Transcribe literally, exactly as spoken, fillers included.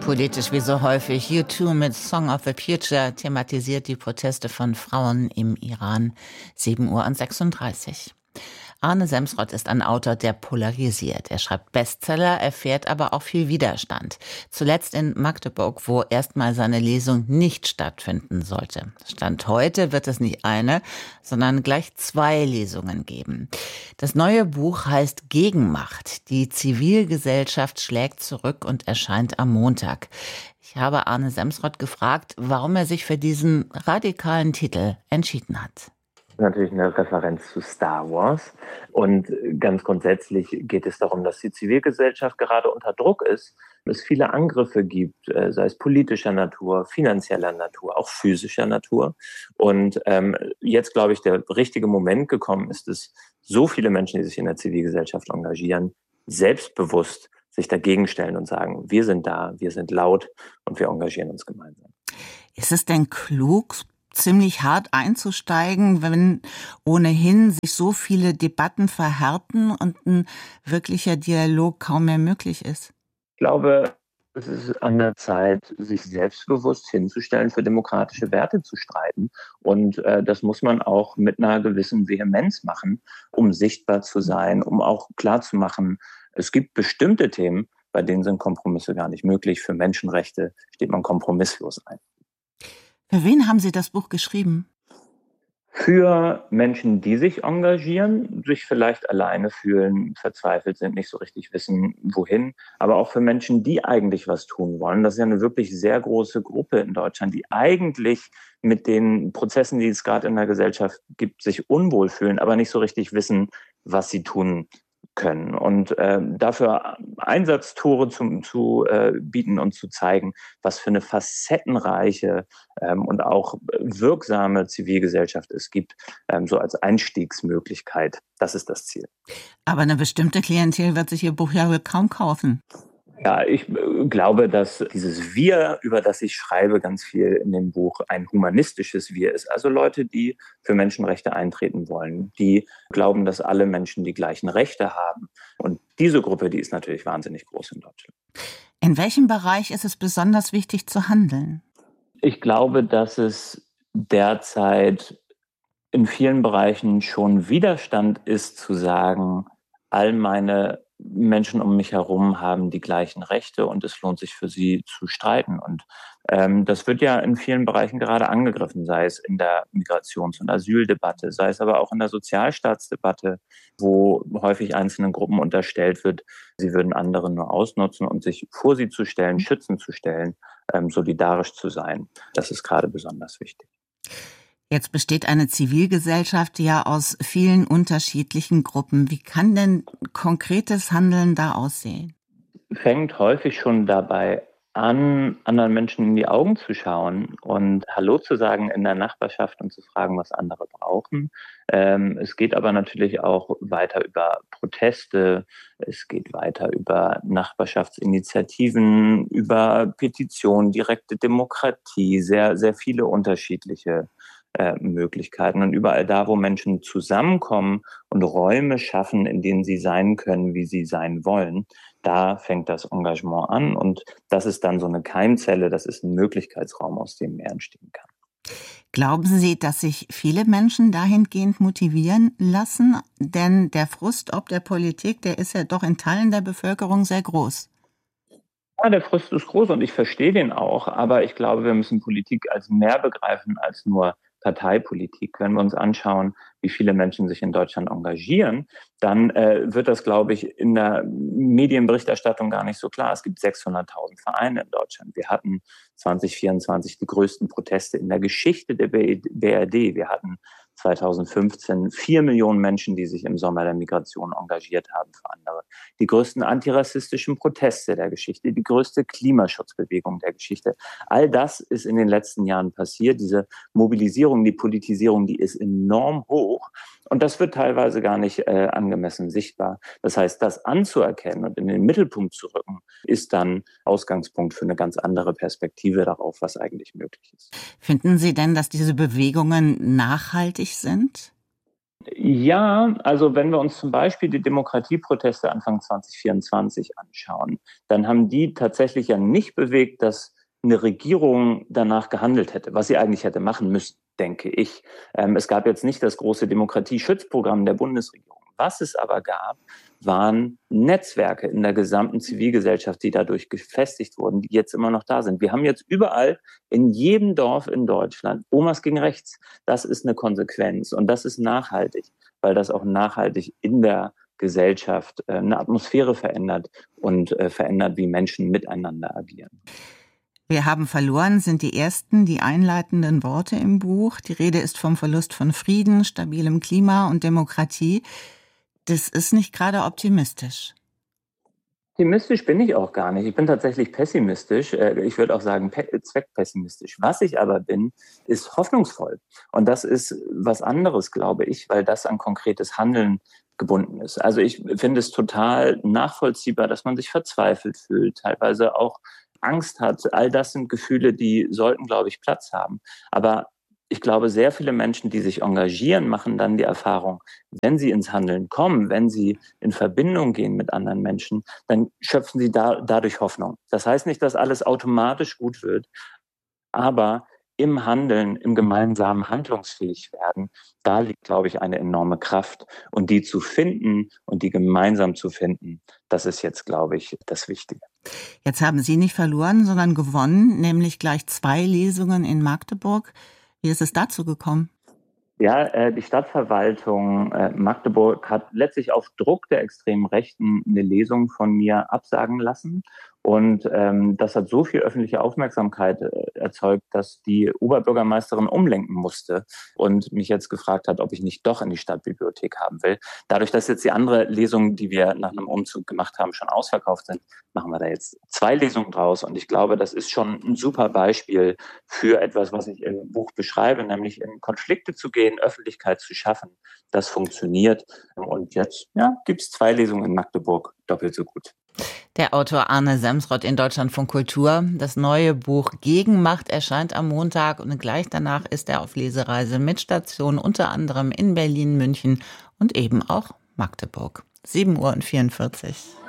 Politisch wie so häufig. U zwei mit Song of the Future thematisiert die Proteste von Frauen im Iran. sieben Uhr sechsunddreißig. Arne Semsrott ist ein Autor, der polarisiert. Er schreibt Bestseller, erfährt aber auch viel Widerstand. Zuletzt in Magdeburg, wo erstmal seine Lesung nicht stattfinden sollte. Stand heute wird es nicht eine, sondern gleich zwei Lesungen geben. Das neue Buch heißt Gegenmacht. Die Zivilgesellschaft schlägt zurück und erscheint am Montag. Ich habe Arne Semsrott gefragt, warum er sich für diesen radikalen Titel entschieden hat. Natürlich eine Referenz zu Star Wars. Und ganz grundsätzlich geht es darum, dass die Zivilgesellschaft gerade unter Druck ist, es viele Angriffe gibt, sei es politischer Natur, finanzieller Natur, auch physischer Natur. Und ähm, jetzt, glaube ich, der richtige Moment gekommen ist, dass so viele Menschen, die sich in der Zivilgesellschaft engagieren, selbstbewusst sich dagegen stellen und sagen, wir sind da, wir sind laut und wir engagieren uns gemeinsam. Ist es denn klug, ziemlich hart einzusteigen, wenn ohnehin sich so viele Debatten verhärten und ein wirklicher Dialog kaum mehr möglich ist? Ich glaube, es ist an der Zeit, sich selbstbewusst hinzustellen, für demokratische Werte zu streiten. Und äh, das muss man auch mit einer gewissen Vehemenz machen, um sichtbar zu sein, um auch klarzumachen, es gibt bestimmte Themen, bei denen sind Kompromisse gar nicht möglich. Für Menschenrechte steht man kompromisslos ein. Für wen haben Sie das Buch geschrieben? Für Menschen, die sich engagieren, sich vielleicht alleine fühlen, verzweifelt sind, nicht so richtig wissen, wohin. Aber auch für Menschen, die eigentlich was tun wollen. Das ist ja eine wirklich sehr große Gruppe in Deutschland, die eigentlich mit den Prozessen, die es gerade in der Gesellschaft gibt, sich unwohl fühlen, aber nicht so richtig wissen, was sie tun können. Und äh, dafür Einsatztore zum, zu äh, bieten und zu zeigen, was für eine facettenreiche ähm, und auch wirksame Zivilgesellschaft es gibt, ähm, so als Einstiegsmöglichkeit. Das ist das Ziel. Aber eine bestimmte Klientel wird sich Ihr Buch ja wohl kaum kaufen. Ja, ich glaube, dass dieses Wir, über das ich schreibe, ganz viel in dem Buch ein humanistisches Wir ist. Also Leute, die für Menschenrechte eintreten wollen, die glauben, dass alle Menschen die gleichen Rechte haben. Und diese Gruppe, die ist natürlich wahnsinnig groß in Deutschland. In welchem Bereich ist es besonders wichtig zu handeln? Ich glaube, dass es derzeit in vielen Bereichen schon Widerstand ist, zu sagen, all meine Menschen um mich herum haben die gleichen Rechte und es lohnt sich für sie zu streiten. Und ähm, das wird ja in vielen Bereichen gerade angegriffen, sei es in der Migrations- und Asyldebatte, sei es aber auch in der Sozialstaatsdebatte, wo häufig einzelnen Gruppen unterstellt wird, sie würden andere nur ausnutzen und sich vor sie zu stellen, schützen zu stellen, ähm, solidarisch zu sein. Das ist gerade besonders wichtig. Jetzt besteht eine Zivilgesellschaft ja aus vielen unterschiedlichen Gruppen. Wie kann denn konkretes Handeln da aussehen? Fängt häufig schon dabei an, anderen Menschen in die Augen zu schauen und Hallo zu sagen in der Nachbarschaft und zu fragen, was andere brauchen. Ähm, es geht aber natürlich auch weiter über Proteste, es geht weiter über Nachbarschaftsinitiativen, über Petitionen, direkte Demokratie, sehr, sehr viele unterschiedliche Äh, Möglichkeiten. Und überall da, wo Menschen zusammenkommen und Räume schaffen, in denen sie sein können, wie sie sein wollen, da fängt das Engagement an. Und das ist dann so eine Keimzelle, das ist ein Möglichkeitsraum, aus dem mehr entstehen kann. Glauben Sie, dass sich viele Menschen dahingehend motivieren lassen? Denn der Frust ob der Politik, der ist ja doch in Teilen der Bevölkerung sehr groß. Ja, der Frust ist groß und ich verstehe den auch. Aber ich glaube, wir müssen Politik als mehr begreifen als nur Parteipolitik. Wenn wir uns anschauen, wie viele Menschen sich in Deutschland engagieren, dann äh, wird das, glaube ich, in der Medienberichterstattung gar nicht so klar. Es gibt sechshunderttausend Vereine in Deutschland. Wir hatten zwanzig vierundzwanzig die größten Proteste in der Geschichte der B R D. Wir hatten zweitausendfünfzehn vier Millionen Menschen, die sich im Sommer der Migration engagiert haben für andere. Die größten antirassistischen Proteste der Geschichte, die größte Klimaschutzbewegung der Geschichte. All das ist in den letzten Jahren passiert. Diese Mobilisierung, die Politisierung, die ist enorm hoch. Und das wird teilweise gar nicht äh, angemessen sichtbar. Das heißt, das anzuerkennen und in den Mittelpunkt zu rücken, ist dann Ausgangspunkt für eine ganz andere Perspektive darauf, was eigentlich möglich ist. Finden Sie denn, dass diese Bewegungen nachhaltig sind? Ja, also wenn wir uns zum Beispiel die Demokratieproteste Anfang zwanzig vierundzwanzig anschauen, dann haben die tatsächlich ja nicht bewegt, dass eine Regierung danach gehandelt hätte, was sie eigentlich hätte machen müssen, denke ich. Ähm, es gab jetzt nicht das große Demokratieschutzprogramm der Bundesregierung. Was es aber gab, waren Netzwerke in der gesamten Zivilgesellschaft, die dadurch gefestigt wurden, die jetzt immer noch da sind. Wir haben jetzt überall in jedem Dorf in Deutschland Omas gegen Rechts. Das ist eine Konsequenz und das ist nachhaltig, weil das auch nachhaltig in der Gesellschaft äh, eine Atmosphäre verändert und äh, verändert, wie Menschen miteinander agieren. Wir haben verloren sind die ersten, die einleitenden Worte im Buch. Die Rede ist vom Verlust von Frieden, stabilem Klima und Demokratie. Das ist nicht gerade optimistisch. Optimistisch bin ich auch gar nicht. Ich bin tatsächlich pessimistisch. Ich würde auch sagen zweckpessimistisch. Was ich aber bin, ist hoffnungsvoll. Und das ist was anderes, glaube ich, weil das an konkretes Handeln gebunden ist. Also ich finde es total nachvollziehbar, dass man sich verzweifelt fühlt, teilweise auch Angst hat. All das sind Gefühle, die sollten, glaube ich, Platz haben. Aber ich glaube, sehr viele Menschen, die sich engagieren, machen dann die Erfahrung, wenn sie ins Handeln kommen, wenn sie in Verbindung gehen mit anderen Menschen, dann schöpfen sie da, dadurch Hoffnung. Das heißt nicht, dass alles automatisch gut wird, aber im Handeln, im gemeinsamen handlungsfähig werden, da liegt, glaube ich, eine enorme Kraft. Und die zu finden und die gemeinsam zu finden, das ist jetzt, glaube ich, das Wichtige. Jetzt haben Sie nicht verloren, sondern gewonnen, nämlich gleich zwei Lesungen in Magdeburg. Wie ist es dazu gekommen? Ja, äh, die Stadtverwaltung äh, Magdeburg hat letztlich auf Druck der extremen Rechten eine Lesung von mir absagen lassen. Und ähm, das hat so viel öffentliche Aufmerksamkeit äh, erzeugt, dass die Oberbürgermeisterin umlenken musste und mich jetzt gefragt hat, ob ich nicht doch in die Stadtbibliothek haben will. Dadurch, dass jetzt die andere Lesungen, die wir nach einem Umzug gemacht haben, schon ausverkauft sind, machen wir da jetzt zwei Lesungen draus. Und ich glaube, das ist schon ein super Beispiel für etwas, was ich im Buch beschreibe, nämlich in Konflikte zu gehen, Öffentlichkeit zu schaffen. Das funktioniert. Und jetzt ja, gibt es zwei Lesungen in Magdeburg, doppelt so gut. Der Autor Arne Semsrott in Deutschlandfunk Kultur. Das neue Buch Gegenmacht erscheint am Montag und gleich danach ist er auf Lesereise mit Stationen unter anderem in Berlin, München und eben auch Magdeburg. sieben Uhr vierundvierzig.